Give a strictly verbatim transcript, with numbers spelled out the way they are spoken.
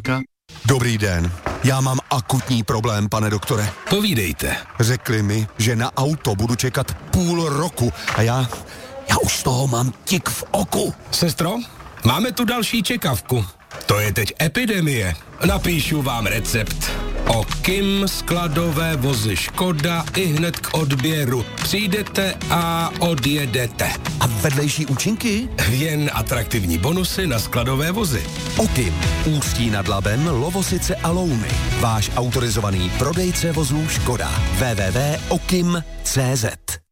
Janka. Dobrý den, já mám akutní problém, pane doktore. Povídejte. Řekli mi, že na auto budu čekat půl roku a já, já už z toho mám tik v oku. Sestro, máme tu další čekavku. To je teď epidemie. Napíšu vám recept. Okim skladové vozy Škoda i hned k odběru. Přijdete a odjedete. A vedlejší účinky? Jen atraktivní bonusy na skladové vozy. Okim, Ústí nad Labem, Lovosice a Louny. Váš autorizovaný prodejce vozů Škoda. w w w tečka okim tečka cé zet